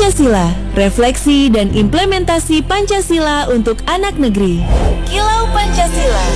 Pancasila, refleksi dan implementasi Pancasila untuk anak negeri. Kilau Pancasila.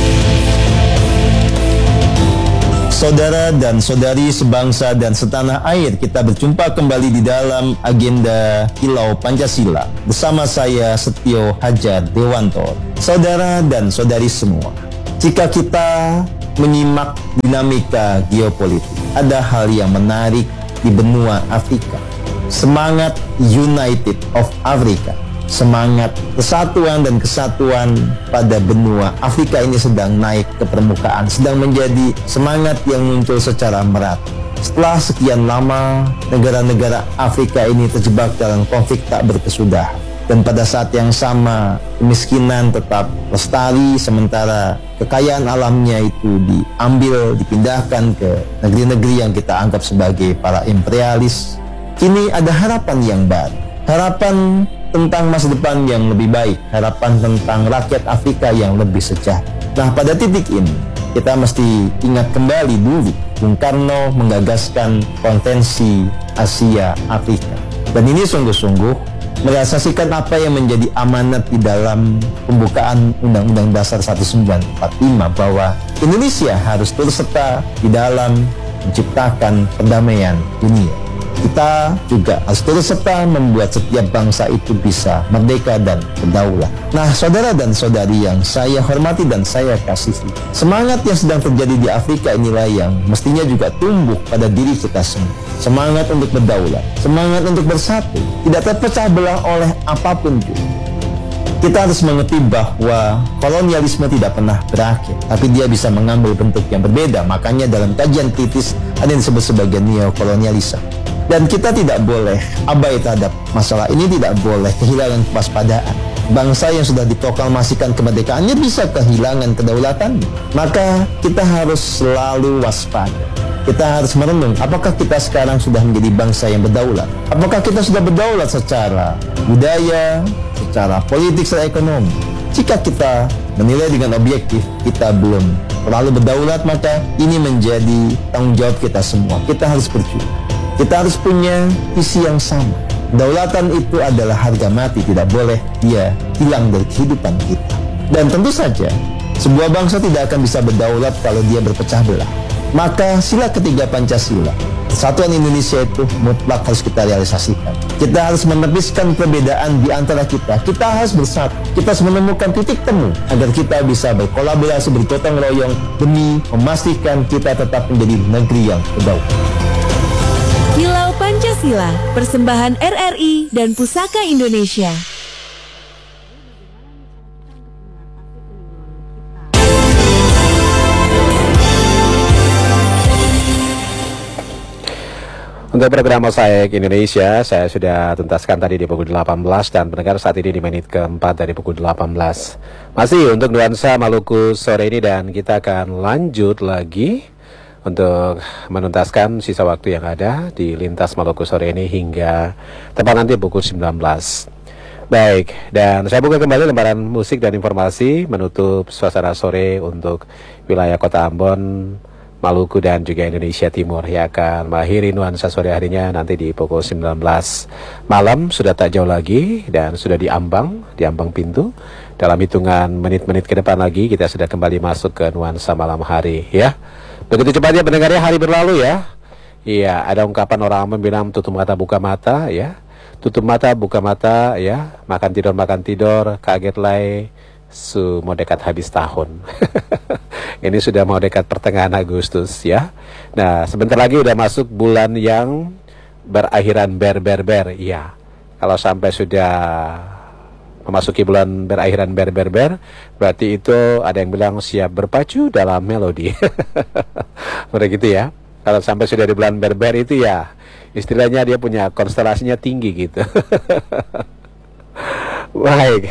Saudara dan saudari sebangsa dan setanah air, kita berjumpa kembali di dalam agenda Kilau Pancasila bersama saya Setio Hajar Dewanto. Saudara dan saudari semua, jika kita menyimak dinamika geopolitik, ada hal yang menarik di benua Afrika. Semangat United of Africa, semangat persatuan dan kesatuan pada benua Afrika ini sedang naik ke permukaan, sedang menjadi semangat yang muncul secara merata. Setelah sekian lama, negara-negara Afrika ini terjebak dalam konflik tak berkesudahan. Dan pada saat yang sama, kemiskinan tetap lestari, sementara kekayaan alamnya itu diambil, dipindahkan ke negeri-negeri yang kita anggap sebagai para imperialis. Kini ada harapan yang baru, harapan tentang masa depan yang lebih baik, harapan tentang rakyat Afrika yang lebih sejahtera. Nah, pada titik ini, kita mesti ingat kembali dulu Bung Karno menggagaskan konvensi Asia Afrika. Dan ini sungguh-sungguh merealisasikan apa yang menjadi amanat di dalam pembukaan Undang-Undang Dasar 1945, bahwa Indonesia harus turut serta di dalam menciptakan perdamaian dunia. Kita juga harus turut serta membuat setiap bangsa itu bisa merdeka dan berdaulat. Nah, saudara dan saudari yang saya hormati dan saya kasihi, semangat yang sedang terjadi di Afrika inilah yang mestinya juga tumbuh pada diri kita semua. Semangat untuk berdaulat, semangat untuk bersatu, tidak terpecah belah oleh apapun juga. Kita harus mengerti bahwa kolonialisme tidak pernah berakhir, tapi dia bisa mengambil bentuk yang berbeda. Makanya dalam kajian kritis ada yang disebut sebagai neokolonialisme. Dan kita tidak boleh abai terhadap masalah ini, tidak boleh kehilangan kewaspadaan. Bangsa yang sudah diproklamasikan kemerdekaannya bisa kehilangan kedaulatannya. Maka kita harus selalu waspada. Kita harus merenung, apakah kita sekarang sudah menjadi bangsa yang berdaulat? Apakah kita sudah berdaulat secara budaya, secara politik, secara ekonomi? Jika kita menilai dengan objektif, kita belum terlalu berdaulat, maka ini menjadi tanggung jawab kita semua. Kita harus berjuang. Kita harus punya visi yang sama. Kedaulatan itu adalah harga mati, tidak boleh dia hilang dari kehidupan kita. Dan tentu saja, sebuah bangsa tidak akan bisa berdaulat kalau dia berpecah belah. Maka sila ketiga Pancasila, persatuan Indonesia itu mutlak harus kita realisasikan. Kita harus menepiskan perbedaan di antara kita. Kita harus bersatu. Kita harus menemukan titik temu agar kita bisa berkolaborasi, bergotong royong demi memastikan kita tetap menjadi negeri yang berdaulat. Kilau Pancasila, persembahan RRI dan Pusaka Indonesia. Untuk program Mosaik Indonesia, saya sudah tuntaskan tadi di pukul 18 dan pendengar saat ini di menit keempat dari pukul 18. Masih untuk nuansa Maluku sore ini dan kita akan lanjut lagi untuk menuntaskan sisa waktu yang ada di Lintas Maluku sore ini hingga tepat nanti pukul 19. Baik, dan saya buka kembali lembaran musik dan informasi menutup suasana sore untuk wilayah Kota Ambon, Maluku dan juga Indonesia Timur yang akan mengakhiri nuansa sore harinya nanti di pukul 19 malam. Sudah tak jauh lagi dan sudah di ambang pintu. Dalam hitungan menit-menit ke depan lagi kita sudah kembali masuk ke nuansa malam hari ya. Begitu cepatnya pendengarnya hari berlalu ya. Iya, ada ungkapan orang bilang tutup mata buka mata ya. Tutup mata buka mata ya. Makan tidur kaget lay. Mau dekat habis tahun. Ini sudah mau dekat pertengahan Agustus ya. Nah, sebentar lagi udah masuk bulan yang berakhiran ber. Iya. Kalau sampai sudah memasuki bulan berakhiran ber, berarti itu ada yang bilang siap berpacu dalam melodi. Udah gitu ya. Kalau sampai sudah di bulan ber itu ya istilahnya dia punya konstelasinya tinggi gitu. Baik.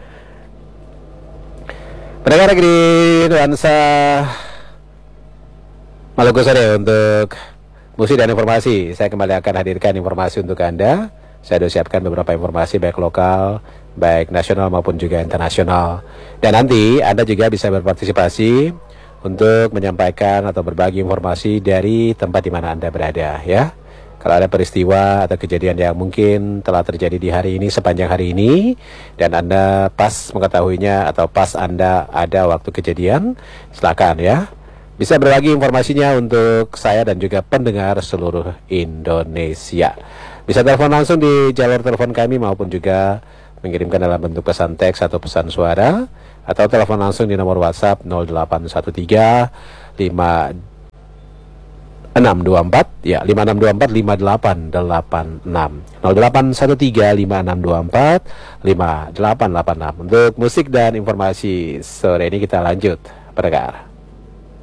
Pendengar di nuansa Maluku sore untuk musik dan informasi. Saya kembali akan hadirkan informasi untuk Anda. Saya sudah siapkan beberapa informasi baik lokal, baik nasional maupun juga internasional. Dan nanti Anda juga bisa berpartisipasi untuk menyampaikan atau berbagi informasi dari tempat di mana Anda berada ya. Kalau ada peristiwa atau kejadian yang mungkin telah terjadi di hari ini, sepanjang hari ini, dan Anda pas mengetahuinya atau pas Anda ada waktu kejadian, silakan ya. Bisa berbagi informasinya untuk saya dan juga pendengar seluruh Indonesia. Bisa telepon langsung di jalur telepon kami maupun juga mengirimkan dalam bentuk pesan teks atau pesan suara, atau telepon langsung di nomor WhatsApp 0813 5624 ya 5624 5886 0813 5624 5886. Untuk musik dan informasi sore ini kita lanjut pendengar.